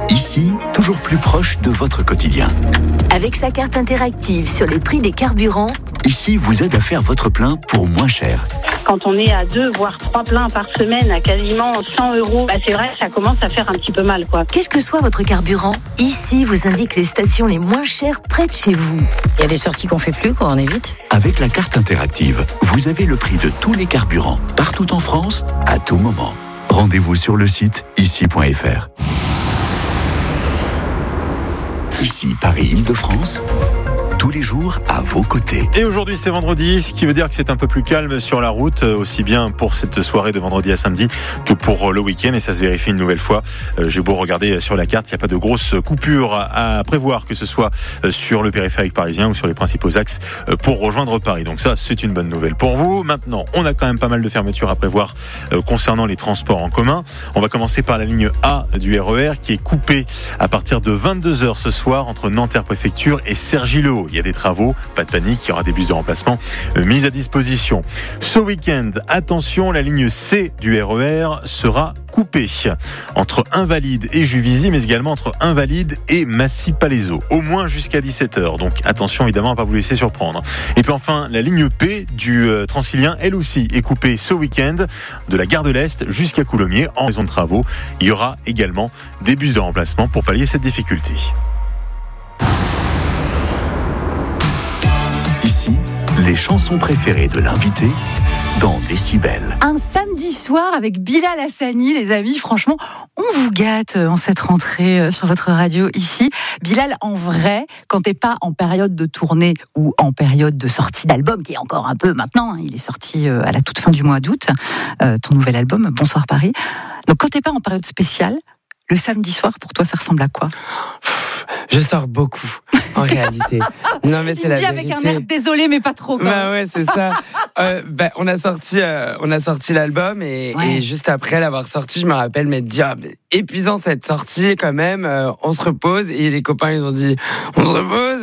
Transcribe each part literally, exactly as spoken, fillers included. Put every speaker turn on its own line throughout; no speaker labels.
Ici, toujours plus proche de votre quotidien.
Avec sa carte interactive sur les prix des carburants,
Ici vous aide à faire votre plein pour moins cher.
Quand on est à deux, voire trois pleins par semaine à quasiment cent euros, bah c'est vrai que ça commence à faire un petit peu mal, quoi.
quel que soit votre carburant, Ici vous indique les stations les moins chères près de chez vous.
Il y a des sorties qu'on fait plus quand on est vite.
Avec la carte interactive, vous avez le prix de tous les carburants, partout en France, à tout moment. Rendez-vous sur le site ici point f r. Ici, Paris-Île-de-France, tous les jours à vos côtés.
Et aujourd'hui c'est vendredi, ce qui veut dire que c'est un peu plus calme sur la route, aussi bien pour cette soirée de vendredi à samedi que pour le week-end, et ça se vérifie une nouvelle fois. J'ai beau regarder sur la carte, il n'y a pas de grosses coupures à prévoir, que ce soit sur le périphérique parisien ou sur les principaux axes pour rejoindre Paris. Donc ça, c'est une bonne nouvelle pour vous. Maintenant, on a quand même pas mal de fermetures à prévoir concernant les transports en commun. On va commencer par la ligne A du R E R qui est coupée à partir de vingt-deux heures ce soir entre Nanterre Préfecture et Cergy-le-Haut. Il y a des travaux, pas de panique, il y aura des bus de remplacement euh, mis à disposition. Ce week-end, attention, la ligne C du R E R sera coupée entre Invalides et Juvisy, mais également entre Invalides et Massy-Palaiseau, au moins jusqu'à dix-sept heures. Donc attention évidemment à ne pas vous laisser surprendre. Et puis enfin, la ligne P du euh, Transilien, elle aussi, est coupée ce week-end de la gare de l'Est jusqu'à Coulommiers en raison de travaux. Il y aura également des bus de remplacement pour pallier cette difficulté.
Ici, les chansons préférées de l'invité dans Décibel.
Un samedi soir avec Bilal Hassani, les amis. Franchement, on vous gâte en cette rentrée sur votre radio ici. Bilal, en vrai, quand t'es pas en période de tournée ou en période de sortie d'album, qui est encore un peu maintenant, hein, il est sorti à la toute fin du mois d'août, euh, ton nouvel album, Bonsoir Paris. Donc quand t'es pas en période spéciale, le samedi soir, pour toi, ça ressemble à quoi ?
Je sors beaucoup, en réalité. Non, mais c'est
Il
la
dit
vérité.
avec un air désolé, mais pas trop. Quoi.
Bah ouais, c'est ça. euh, bah, on a sorti, euh, on a sorti l'album et,
ouais. et
juste après l'avoir sorti, je me rappelle m'être dit, ah, épuisant cette sortie quand même. Euh, on se repose et les copains ils ont dit, on se repose,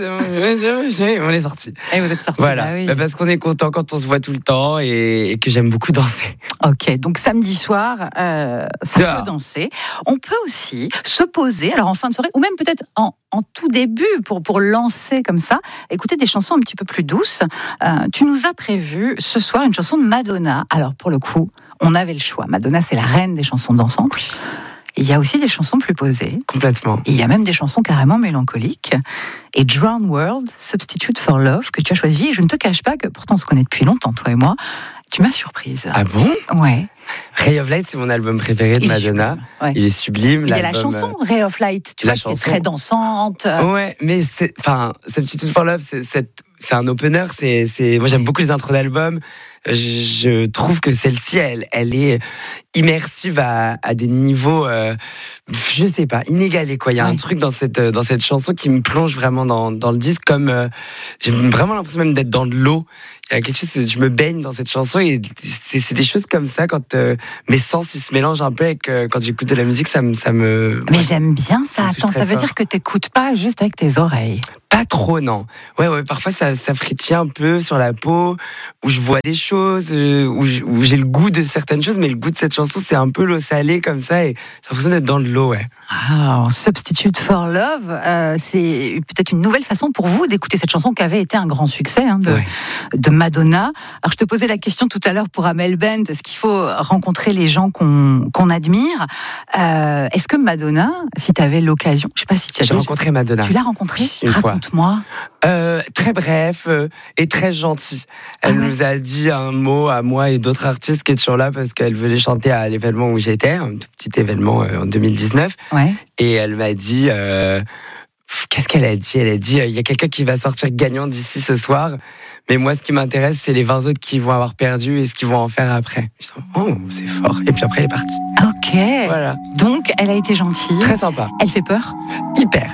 et on, on est sorti.
Et vous êtes sortis.
Voilà,
bah oui.
bah, parce qu'on est content quand on se voit tout le temps et, et que j'aime beaucoup danser.
Ok, donc samedi soir, euh, ça
ah.
peut danser. On peut aussi se poser, alors en fin de soirée, ou même peut-être en, en tout début, pour, pour lancer comme ça, écouter des chansons un petit peu plus douces. Euh, tu nous as prévu ce soir une chanson de Madonna. Alors pour le coup, on avait le choix. Madonna, c'est la reine des chansons dansantes. Il y a aussi des chansons plus posées.
Complètement.
Et il y a même des chansons carrément mélancoliques. Et Drowned World, Substitute for Love, que tu as choisi. Et je ne te cache pas que, pourtant on se connaît depuis longtemps, toi et moi, tu m'as surprise.
Ah bon ?
Ouais.
Ray of Light, c'est mon album préféré de
Il
Madonna.
Ouais.
Il est sublime.
Il y a la chanson Ray of Light, tu
la
vois,
chanson...
qui est très dansante.
Ouais, mais c'est, enfin, Substitute for Love, c'est, c'est, c'est un opener. C'est, c'est, moi, j'aime beaucoup les intros d'albums. Je, je trouve que celle-ci, elle, elle est immersive à, à des niveaux, euh, je sais pas, inégalés, quoi. Il y a ouais. un truc dans cette, dans cette chanson qui me plonge vraiment dans, dans le disque, comme, euh, j'ai vraiment l'impression même d'être dans de l'eau. Il y a quelque chose, je me baigne dans cette chanson et c'est, c'est des choses comme ça quand euh, mes sens ils se mélangent un peu avec euh, quand j'écoute de la musique, ça me, ça me.
Mais
ouais,
j'aime bien ça. Attends, ça veut
fort.
dire que t'écoutes pas juste avec tes oreilles.
Pas trop, non. Ouais, ouais. Parfois ça, ça frétille un peu sur la peau, où je vois des choses, euh, où, où j'ai le goût de certaines choses, mais le goût de cette chanson c'est un peu l'eau salée comme ça et j'ai l'impression d'être dans de l'eau, ouais.
Ah, Substitute for Love, euh, c'est peut-être une nouvelle façon pour vous d'écouter cette chanson qui avait été un grand succès hein, de, ouais. de Madonna. Alors je te posais la question tout à l'heure pour Amel Bent, est-ce qu'il faut rencontrer les gens qu'on, qu'on admire euh, Est-ce que Madonna, si tu avais l'occasion, je sais pas si tu as
J'ai
déjà...
rencontré Madonna.
Tu l'as rencontrée
Une
Raconte-moi.
Euh, très bref euh, et très gentil. Elle ah ouais. nous a dit un mot à moi et d'autres artistes qui étaient toujours là parce qu'elle venait chanter à l'événement où j'étais, un tout petit événement euh, en deux mille dix-neuf.
Ouais.
Et elle m'a dit, euh, qu'est-ce qu'elle a dit ? Elle a dit, il y a quelqu'un qui va sortir gagnant d'ici ce soir. Mais moi, ce qui m'intéresse, c'est les vingt autres qui vont avoir perdu et ce qu'ils vont en faire après. Je dis, oh, c'est fort. Et puis après, elle est partie.
Ok.
Voilà.
Donc, elle a été gentille.
Très sympa.
Elle fait peur ?
Hyper.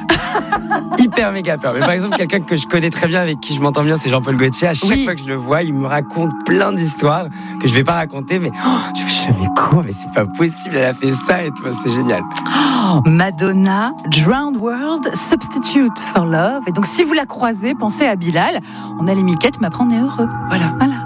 Hyper méga peur. Mais par exemple, quelqu'un que je connais très bien, avec qui je m'entends bien, c'est Jean-Paul Gaultier. À chaque oui. fois que je le vois, il me raconte plein d'histoires que je vais pas raconter. Mais oh, je me dis, mais quoi ? Mais c'est pas possible. Elle a fait ça et tout. C'est génial.
Oh, Madonna, Drowned World, Substitute for Love. Et donc, si vous la croisez, pensez à Bilal. On a les miquettes, mais après, on est heureux. Voilà, voilà.